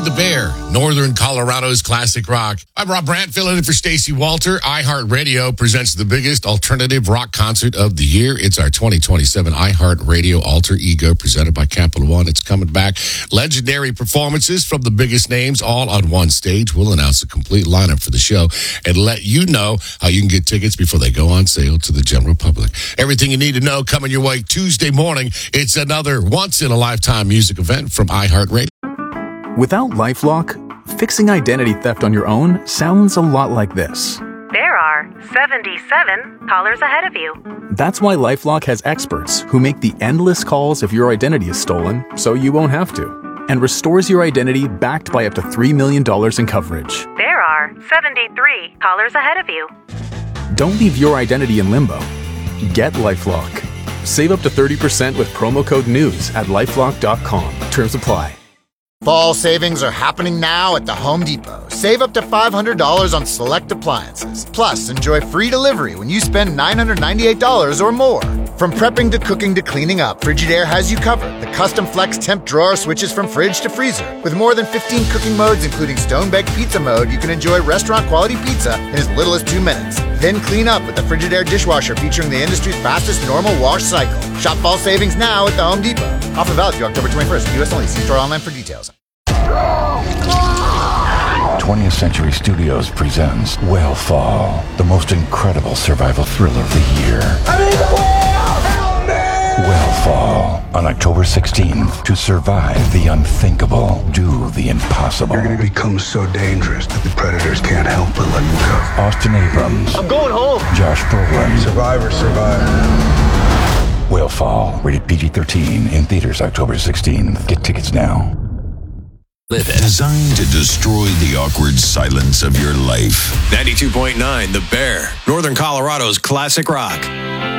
The Bear, Northern Colorado's classic rock. I'm Rob Brandt, filling in for Stacey Walter. iHeartRadio presents the biggest alternative rock concert of the year. It's our 2027 iHeartRadio Alter Ego, presented by Capital One. It's coming back. Legendary performances from the biggest names, all on one stage. We'll announce a complete lineup for the show and let you know how you can get tickets before they go on sale to the general public. Everything you need to know coming your way Tuesday morning. It's another once-in-a-lifetime music event from iHeartRadio. Without LifeLock, fixing identity theft on your own sounds a lot like this. There are 77 callers ahead of you. That's why LifeLock has experts who make the endless calls if your identity is stolen, so you won't have to, and restores your identity backed by up to $3 million in coverage. There are 73 callers ahead of you. Don't leave your identity in limbo. Get LifeLock. Save up to 30% with promo code NEWS at LifeLock.com. Terms apply. Fall savings are happening now at the Home Depot. Save up to $500 on select appliances. Plus, enjoy free delivery when you spend $998 or more. From prepping to cooking to cleaning up, Frigidaire has you covered. The custom flex temp drawer switches from fridge to freezer. With more than 15 cooking modes, including stone-baked pizza mode, you can enjoy restaurant-quality pizza in as little as 2 minutes. Then clean up with the Frigidaire dishwasher featuring the industry's fastest normal wash cycle. Shop fall savings now at the Home Depot. Offer valid through October 21st. U.S. only. See store online for details. 20th Century Studios presents Whale the most incredible survival thriller of the year. Whale on October 16th. To survive the unthinkable, do the impossible. You're going to become so dangerous that the predators can't help but let you go. Austin Abrams. I'm going home. Josh Brolin. Survivor. Whale, rated PG-13, in theaters October 16th. Get tickets now. Designed to destroy the awkward silence of your life. 92.9 The Bear, Northern Colorado's classic rock.